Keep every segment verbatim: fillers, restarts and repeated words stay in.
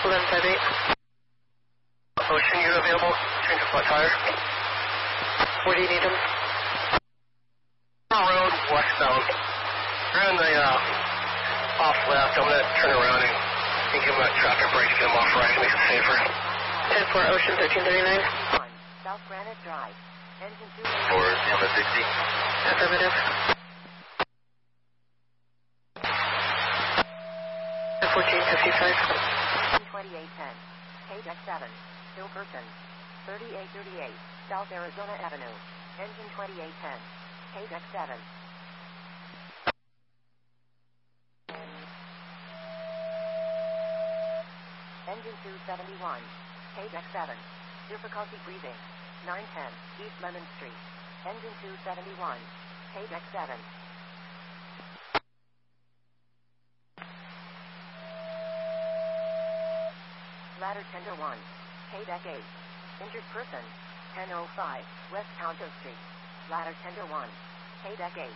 eleven five eight. Ocean, you available? Change of flat tire. Where do you need them? Road, westbound. You're on the uh, off left. I'm going to turn around and, and give them a traffic break to get them off right to make it safer. ten four Ocean thirteen thirty-nine. South Granite Drive. Engine two. For Gamma sixty. Affirmative. fourteen fifty-five. twenty-eight ten. K Deck seven. Still person. thirty-eight thirty-eight. South Arizona Avenue. Engine twenty-eight ten. K Deck seven. Engine two seventy-one. K Deck seven. Difficulty breathing. nine ten. East Lemon Street. Engine two seventy-one. K Deck seven. Ladder Tender one. K Deck eight. Injured person. ten oh five. West Tonto Street. Ladder Tender one. K Deck eight.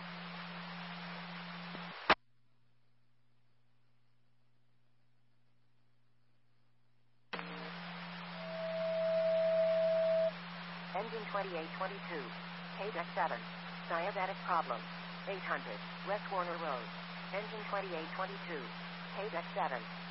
Engine twenty-eight twenty-two. K Deck seven. Diabetic problem. eight hundred. West Warner Road. Engine twenty-eight twenty-two. K Deck seven.